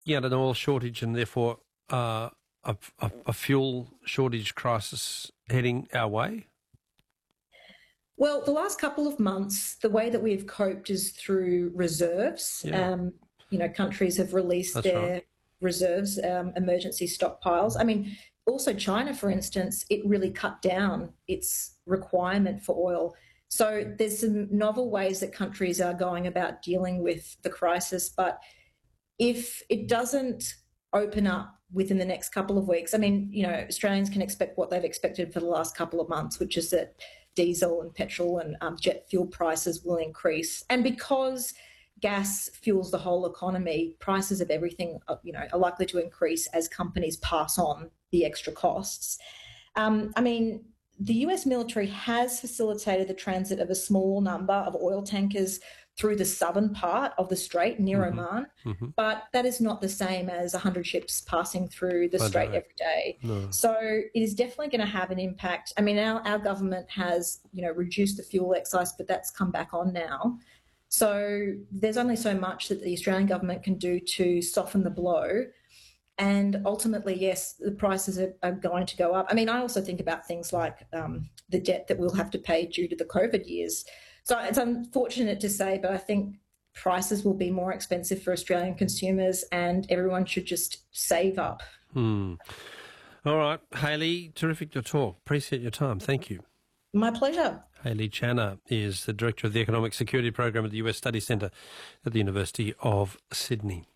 looking at an oil shortage and therefore a fuel shortage crisis heading our way? Well, the last couple of months, the way that we've coped is through reserves. Yeah. Countries have released That's their right. reserves, emergency stockpiles. I mean, also China, for instance, it really cut down its requirement for oil. So there's some novel ways that countries are going about dealing with the crisis. But if it doesn't open up within the next couple of weeks, I mean, Australians can expect what they've expected for the last couple of months, which is that diesel and petrol and jet fuel prices will increase. And because gas fuels the whole economy, prices of everything, are likely to increase as companies pass on the extra costs. I mean, the US military has facilitated the transit of a small number of oil tankers through the southern part of the strait near Oman, but that is not the same as 100 ships passing through the strait every day. No. So it is definitely going to have an impact. I mean, our government has, reduced the fuel excise, but that's come back on now. So there's only so much that the Australian government can do to soften the blow. And ultimately, yes, the prices are going to go up. I mean, I also think about things like the debt that we'll have to pay due to the COVID years. So it's unfortunate to say, but I think prices will be more expensive for Australian consumers and everyone should just save up. All right. Hayley, terrific to talk. Appreciate your time. Thank you. My pleasure. Hayley Channer is the Director of the Economic Security Program at the US Study Centre at the University of Sydney.